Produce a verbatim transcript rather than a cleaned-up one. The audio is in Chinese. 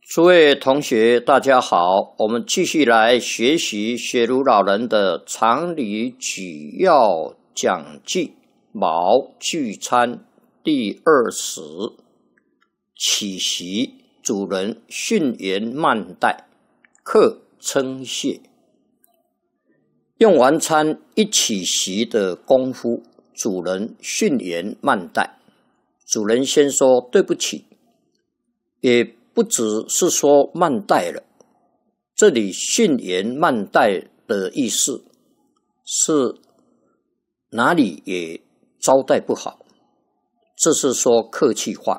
诸位同学，大家好，我们继续来学习学儒老人的常理举要讲记卯聚餐第二十，起席，主人训言慢待，客称谢。用完餐一起席的功夫，主人训言慢待，主人先说对不起，也不只是说慢待了，这里训言慢待的意思是哪里也招待不好，这是说客气话。